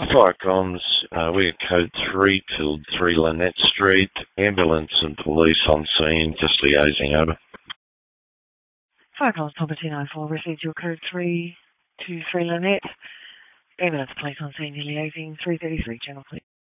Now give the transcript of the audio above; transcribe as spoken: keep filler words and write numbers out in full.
Fire comms, uh, we are code three till three Lynette Street. Ambulance and police on scene, just liaising over. Fire comms, Papa two nine four, received your code three two three Lynette. Ambulance, police on scene, liaising three thirty-three, channel please.